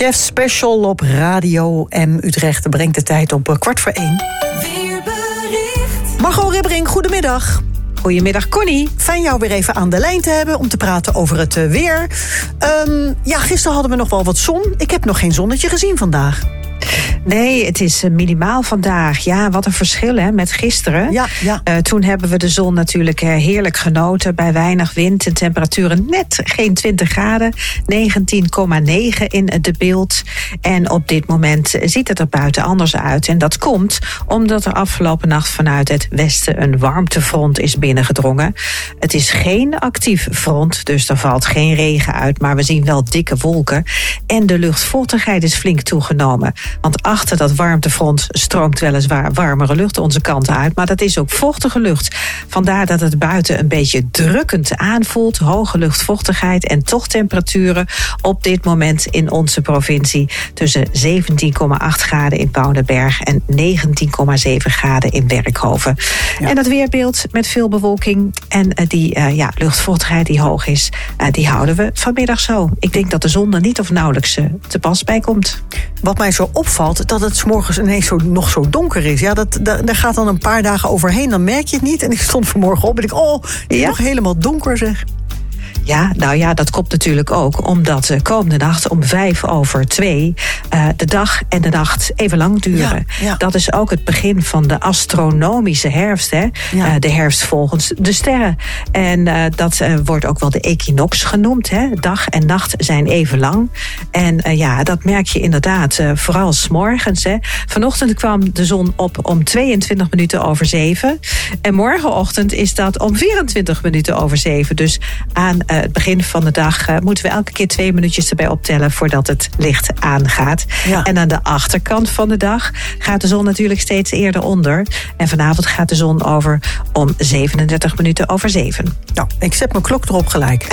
Chef Special op Radio M Utrecht brengt de tijd op 1:15. Weerbericht. Margot Ribbering, goedemiddag. Goedemiddag, Connie. Fijn jou weer even aan de lijn te hebben om te praten over het weer. Gisteren hadden we nog wel wat zon. Ik heb nog geen zonnetje gezien vandaag. Nee, het is minimaal vandaag. Ja, wat een verschil hè, met gisteren. Ja. Toen hebben we de zon natuurlijk heerlijk genoten. Bij weinig wind en temperaturen net geen 20 graden. 19,9 in de beeld. En op dit moment ziet het er buiten anders uit. En dat komt omdat er afgelopen nacht vanuit het westen een warmtefront is binnengedrongen. Het is geen actief front, dus er valt geen regen uit. Maar we zien wel dikke wolken. En de luchtvochtigheid is flink toegenomen. Want achter dat warmtefront stroomt weliswaar warmere lucht onze kant uit. Maar dat is ook vochtige lucht. Vandaar dat het buiten een beetje drukkend aanvoelt. Hoge luchtvochtigheid en toch temperaturen op dit moment in onze provincie. Tussen 17,8 graden in Woudenberg en 19,7 graden in Werkhoven. Ja. En dat weerbeeld met veel bewolking en die luchtvochtigheid die hoog is, die houden we vanmiddag zo. Ik denk dat de zon er niet of nauwelijks te pas bij komt. Wat mij zo opvalt, dat het 's morgens ineens nog zo donker is. Ja, daar gaat dan een paar dagen overheen, dan merk je het niet. En ik stond vanmorgen op en ik, het is nog helemaal donker zeg. Ja, nou ja, dat komt natuurlijk ook omdat de komende nacht om 1:05 de dag en de nacht even lang duren. Ja. Dat is ook het begin van de astronomische herfst. Hè? Ja. De herfst volgens de sterren. En dat wordt ook wel de equinox genoemd. Hè? Dag en nacht zijn even lang. En dat merk je inderdaad vooral 's morgens. Hè? Vanochtend kwam de zon op om 22 minuten over 7. En morgenochtend is dat om 24 minuten over 7. Dus aan het begin van de dag moeten we elke keer 2 minuutjes erbij optellen voordat het licht aangaat. Ja. En aan de achterkant van de dag gaat de zon natuurlijk steeds eerder onder. En vanavond gaat de zon over om 37 minuten over 7. Nou, ik zet mijn klok erop gelijk.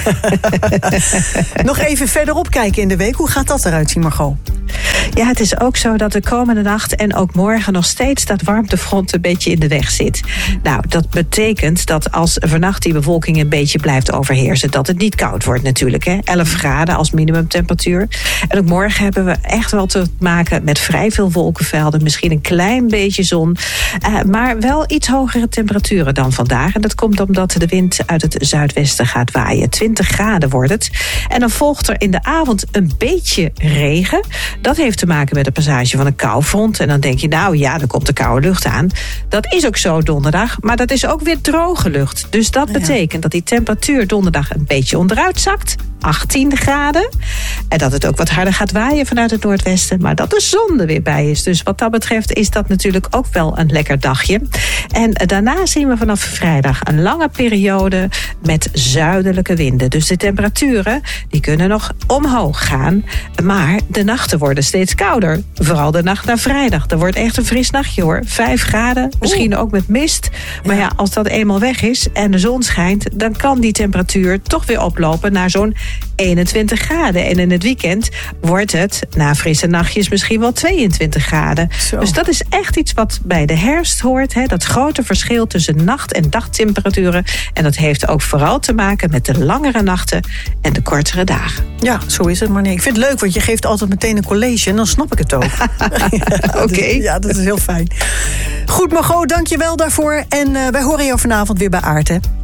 Nog even verderop kijken in de week. Hoe gaat dat eruit zien, Margot? Ja, het is ook zo dat de komende nacht en ook morgen nog steeds dat warmtefront een beetje in de weg zit. Nou, dat betekent dat als vannacht die bewolking een beetje blijft overheersen, dat het niet koud wordt natuurlijk. Hè? 11 graden als minimumtemperatuur. En ook morgen hebben we echt wel te maken met vrij veel wolkenvelden. Misschien een klein beetje zon. Maar wel iets hogere temperaturen dan vandaag. En dat komt omdat de wind uit het zuidwesten gaat waaien. 20 graden wordt het. En dan volgt er in de avond een beetje regen. Dat heeft te maken met de passage van een koufront. En dan denk je, dan komt de koude lucht aan. Dat is ook zo donderdag. Maar dat is ook weer droge lucht. Dus dat betekent dat die temperatuur donderdag een beetje onderuit zakt. 18 graden. En dat het ook wat harder gaat waaien vanuit het noordwesten. Maar dat de zon er weer bij is. Dus wat dat betreft is dat natuurlijk ook wel een lekker dagje. En daarna zien we vanaf vrijdag een lange periode met zuidelijke winden. Dus de temperaturen die kunnen nog omhoog gaan. Maar de nachten worden steeds kouder. Vooral de nacht naar vrijdag. Dat wordt echt een fris nachtje hoor. 5 graden, misschien ook met mist. Maar ja, als dat eenmaal weg is en de zon schijnt, dan kan die temperatuur toch weer oplopen naar zo'n 21 graden. En in het weekend wordt het, na frisse nachtjes, misschien wel 22 graden. Zo. Dus dat is echt iets wat bij de herfst hoort. Hè? Dat grote verschil tussen nacht- en dagtemperaturen. En dat heeft ook vooral te maken met de langere nachten en de kortere dagen. Ja, zo is het. Maar nee, ik vind het leuk, want je geeft altijd meteen een college en dan snap ik het ook. Oké. Ja, dat is heel fijn. Goed, Margot, dank je wel daarvoor. En wij horen jou vanavond weer bij Aard, hè?